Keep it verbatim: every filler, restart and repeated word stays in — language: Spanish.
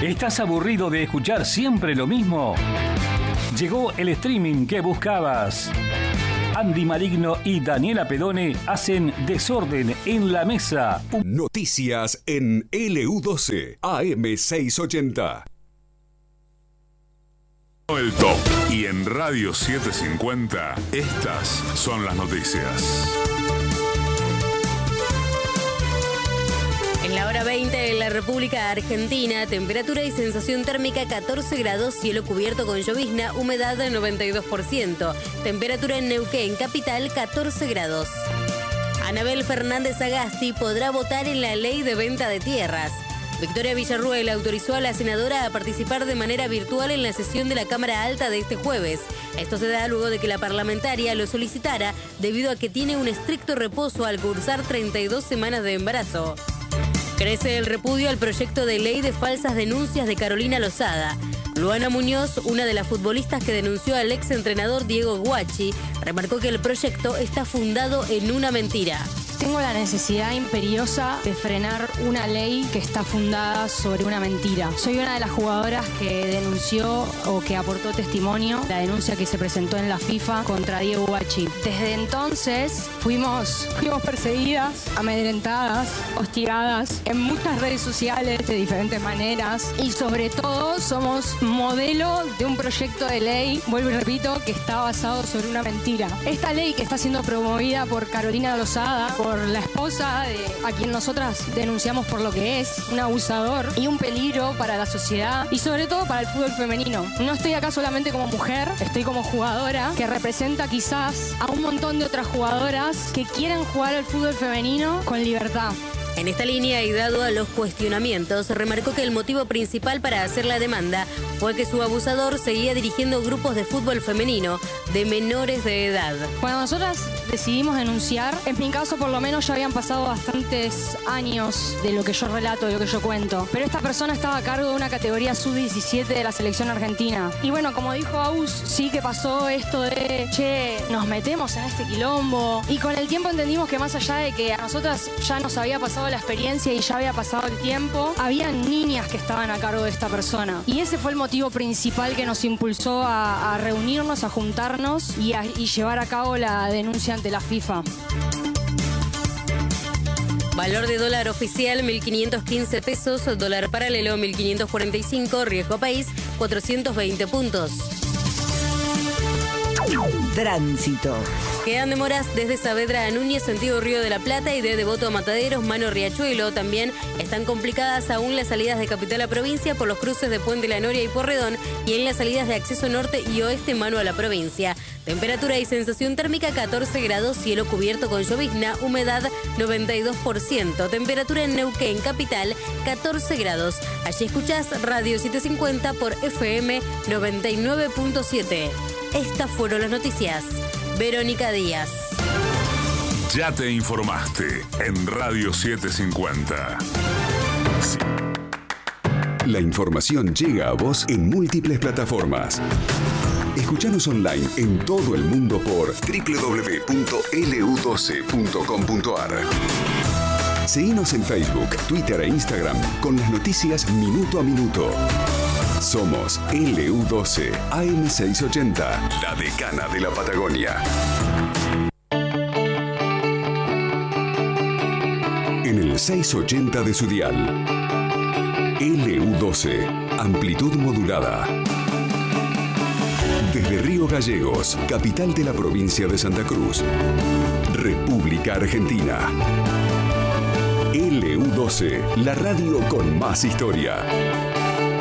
¿Estás aburrido de escuchar siempre lo mismo? Llegó el streaming que buscabas. Andy Maligno y Daniela Pedone hacen Desorden en la Mesa. Noticias en L U doce A M seiscientos ochenta. El top. Y en Radio setecientos cincuenta, estas son las noticias. En la hora veinte en la República Argentina, temperatura y sensación térmica catorce grados, cielo cubierto con llovizna, humedad del noventa y dos por ciento. Temperatura en Neuquén, capital, catorce grados. Anabel Fernández Agasti podrá votar en la ley de venta de tierras. Victoria Villarruel autorizó a la senadora a participar de manera virtual en la sesión de la Cámara Alta de este jueves. Esto se da luego de que la parlamentaria lo solicitara debido a que tiene un estricto reposo al cursar treinta y dos semanas de embarazo. Crece el repudio al proyecto de ley de falsas denuncias de Carolina Lozada. Luana Muñoz, una de las futbolistas que denunció al exentrenador Diego Guachi, remarcó que el proyecto está fundado en una mentira. Tengo la necesidad imperiosa de frenar una ley que está fundada sobre una mentira. Soy una de las jugadoras que denunció o que aportó testimonio la denuncia que se presentó en la FIFA contra Diego Guachi. Desde entonces fuimos, fuimos perseguidas, amedrentadas, hostigadas en muchas redes sociales de diferentes maneras y sobre todo somos modelo de un proyecto de ley, vuelvo y repito, que está basado sobre una mentira. Esta ley que está siendo promovida por Carolina Lozada, por la esposa de a quien nosotras denunciamos por lo que es un abusador y un peligro para la sociedad y sobre todo para el fútbol femenino. No estoy acá solamente como mujer, estoy como jugadora que representa quizás a un montón de otras jugadoras que quieren jugar al fútbol femenino con libertad. En esta línea y dado a los cuestionamientos, remarcó que el motivo principal para hacer la demanda fue que su abusador seguía dirigiendo grupos de fútbol femenino de menores de edad. Cuando nosotras decidimos denunciar, en mi caso por lo menos ya habían pasado bastantes años de lo que yo relato, de lo que yo cuento, pero esta persona estaba a cargo de una categoría sub diecisiete de la selección argentina. Y bueno, como dijo Aus, sí que pasó esto de, che, nos metemos en este quilombo. Y con el tiempo entendimos que más allá de que a nosotras ya nos había pasado la experiencia y ya había pasado el tiempo, había niñas que estaban a cargo de esta persona. Y ese fue el motivo principal que nos impulsó a, a reunirnos, a juntarnos y, a, y llevar a cabo la denuncia ante la FIFA. Valor de dólar oficial mil quinientos quince pesos, dólar paralelo mil quinientos cuarenta y cinco, riesgo país cuatrocientos veinte puntos. Tránsito. Quedan demoras desde Saavedra a Núñez, sentido Río de la Plata, y de Devoto a Mataderos, Mano Riachuelo. También están complicadas aún las salidas de capital a provincia por los cruces de Puente La Noria y Porredón y en las salidas de acceso norte y oeste mano a la provincia. Temperatura y sensación térmica catorce grados, cielo cubierto con llovizna, humedad noventa y dos por ciento. Temperatura en Neuquén, capital, catorce grados. Allí escuchás Radio setecientos cincuenta por F M noventa y nueve punto siete. Estas fueron las noticias. Verónica Díaz. Ya te informaste en Radio setecientos cincuenta. Sí. La información llega a vos en múltiples plataformas. Escuchanos online en todo el mundo por doble u doble u doble u punto L U doce punto com punto A R. Seguinos en Facebook, Twitter e Instagram con las noticias minuto a minuto. Somos L U doce A M seiscientos ochenta, la decana de la Patagonia. En el seiscientos ochenta de su dial. L U doce, amplitud modulada. Desde Río Gallegos, capital de la provincia de Santa Cruz, República Argentina. L U doce, la radio con más historia.